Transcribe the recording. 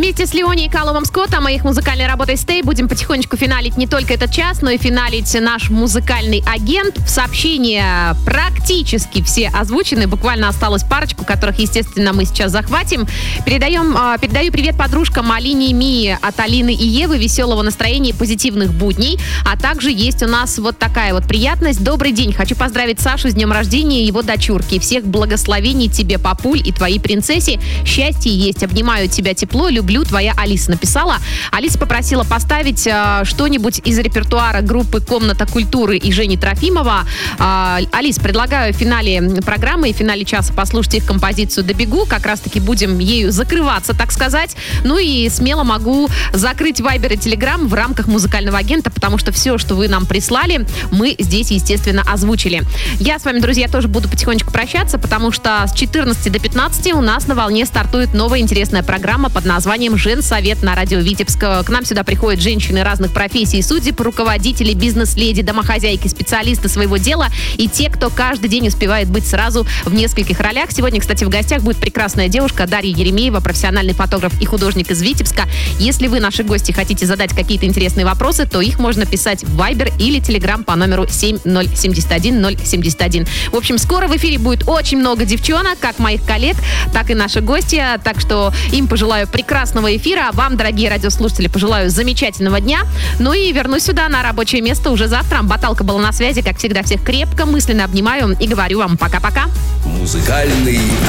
вместе с Леони и Калумом Скоттом и их музыкальной работой «Stay» будем потихонечку финалить не только этот час, но и финалить наш музыкальный агент. Сообщения практически все озвучены. Буквально осталось парочку, которых, естественно, мы сейчас захватим. Передаю привет подружкам Алине и Мии от Алины и Евы. Веселого настроения и позитивных будней. А также есть у нас вот такая вот приятность. Добрый день. Хочу поздравить Сашу с днем рождения и его дочурки. Всех благословений тебе, папуль, и твоей принцессе. Счастье есть. Обнимаю тебя тепло. Люблю. Твоя Алиса написала. Алиса попросила поставить что-нибудь из репертуара группы «Комната культуры» и Жени Трофимова. Алис, предлагаю в финале программы и в финале часа послушать их композицию «Добегу». Как раз-таки будем ею закрываться, так сказать. Ну и смело могу закрыть Вайбер и Телеграм в рамках музыкального агента, потому что все, что вы нам прислали, мы здесь, естественно, озвучили. Я с вами, друзья, тоже буду потихонечку прощаться, потому что с 14 до 15 у нас на волне стартует новая интересная программа под названием «Женсовет» на радио Витебск. К нам сюда приходят женщины разных профессий, судеб, руководители, бизнес-леди, домохозяйки, специалисты своего дела и те, кто каждый день успевает быть сразу в нескольких ролях. Сегодня, кстати, в гостях будет прекрасная девушка Дарья Еремеева, профессиональный фотограф и художник из Витебска. Если вы, наши гости, хотите задать какие-то интересные вопросы, то их можно писать в Viber или Telegram по номеру 7071071. В общем, скоро в эфире будет очень много девчонок, как моих коллег, так и наши гости. Так что им пожелаю прекрасного эфира. А вам, дорогие радиослушатели, пожелаю замечательного дня. Ну и вернусь сюда на рабочее место уже завтра. Баталка была на связи. Как всегда, всех крепко, мысленно обнимаю и говорю вам пока-пока. Музыкальный